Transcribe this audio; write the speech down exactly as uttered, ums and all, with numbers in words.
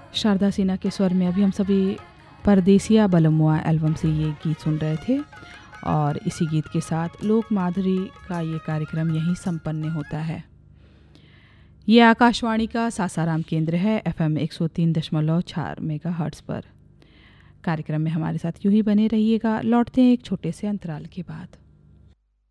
शारदा सिन्हा के स्वर में अभी हम सभी परदेसिया बलमुआ एल्बम से ये गीत सुन रहे थे और इसी गीत के साथ लोक माधुरी का ये कार्यक्रम यहीं संपन्न होता है। ये आकाशवाणी का सासाराम केंद्र है, एफएम एक सौ तीन दशमलव चार मेगा हर्ट्ज़ पर। कार्यक्रम में हमारे साथ यूं ही बने रहिएगा। लौटते हैं एक छोटे से अंतराल के बाद।